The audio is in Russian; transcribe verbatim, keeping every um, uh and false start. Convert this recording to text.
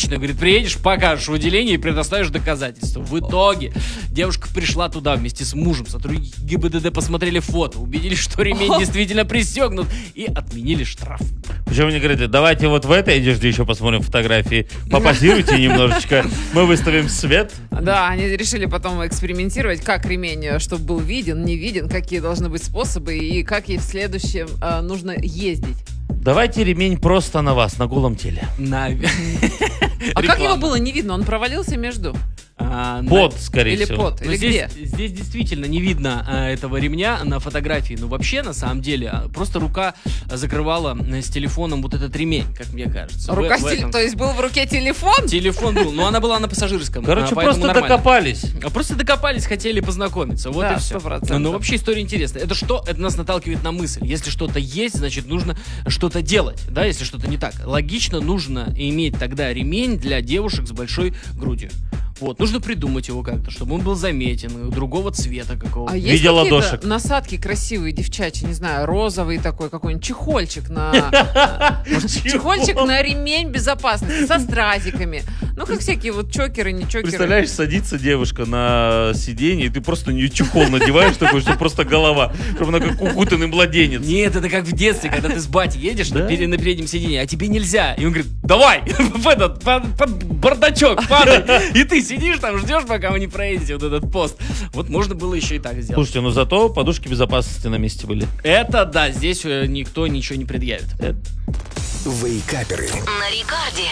лично, говорит, приедешь, покажешь в отделении и предоставишь доказательства. В итоге девушка пришла туда вместе с мужем, сотрудники ГИБДД посмотрели фото, убедились, что ремень действительно пристегнут и отменили штраф. Причем мне говорят, давайте вот в этой одежде еще посмотрим фотографии, попозируйте немножечко, мы выставим свет. Да, они решили потом экспериментировать, как ремень, чтобы был виден, не виден, какие должны быть способы и как ей в следующем э, нужно ездить. Давайте ремень просто на вас, на голом теле. На... А как его было не видно? Он провалился между? А, Под, на... скорее Или всего. под, Но или здесь, где? здесь действительно не видно а, этого ремня на фотографии. Но вообще, на самом деле, а, просто рука закрывала а, с телефоном вот этот ремень, как мне кажется. Рука В- в теле- этом- То есть был в руке телефон? Телефон был, но она была на пассажирском. Короче, а, поэтому просто нормально. докопались. А просто докопались, хотели познакомиться. Вот Да, и все. сто процентов. Но вообще история интересная. Это что? Это нас наталкивает на мысль. Если что-то есть, значит нужно что-то делать. Да, если что-то не так. Логично нужно иметь тогда ремень для девушек с большой грудью. Вот, нужно придумать его как-то, чтобы он был заметен, другого цвета какого-то. А есть Виде какие-то ладошек. насадки красивые, девчачьи, не знаю, розовый такой какой-нибудь чехольчик на... Может, чехольчик на ремень безопасности со стразиками. Ну, как всякие вот чокеры, не чокеры. Представляешь, садится девушка на сиденье, и ты просто на нее чехол надеваешь такой, что просто голова, чтобы она как укутанный младенец. Нет, это как в детстве, когда ты с батей едешь Да? на, пере- на переднем сиденье, а тебе нельзя. И он говорит, давай, в этот, под, под бардачок падай. И ты сидишь там, ждешь, пока вы не проедете вот этот пост. Вот можно было еще и так сделать. Слушайте, ну зато подушки безопасности на месте были. Это да, здесь э, никто ничего не предъявит. Вейкаперы. На Рекорде.